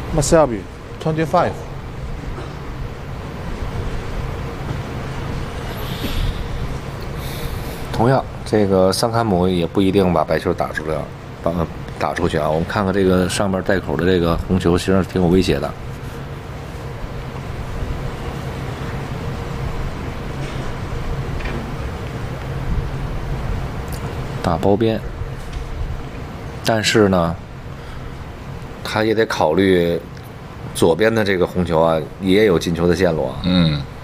Maselby 25。 同样，这个桑坎姆也不一定把白球打出去啊。我们看看这个上面带口的这个红球，实际上是挺有威胁的。打包边，但是呢，他也得考虑左边的这个红球啊，也有进球的线路啊。